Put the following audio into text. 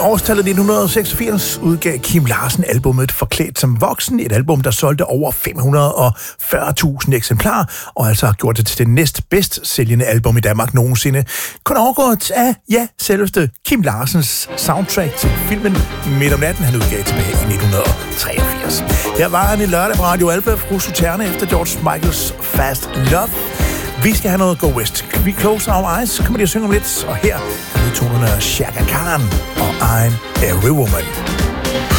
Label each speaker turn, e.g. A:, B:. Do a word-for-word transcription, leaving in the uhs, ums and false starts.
A: årstallet nitten seksogfirs udgav Kim Larsen albumet Forklædt som voksen, et album, der solgte over fem hundrede og fyrre tusind eksemplarer, og altså har gjort det til det næst bedst sælgende album i Danmark nogensinde. Kun overgået af, ja, selveste Kim Larsens soundtrack til filmen Midt om natten, han udgav tilbage i nitten treogfirs. Her var han i lørdag på Radio Alfa, Fru Suterne efter George Michaels Fast Love. Vi skal have noget Go West. We Close Our Eyes kommer de at synge om lidt, og her er tonerne af Chaka Khan og I'm Every Woman.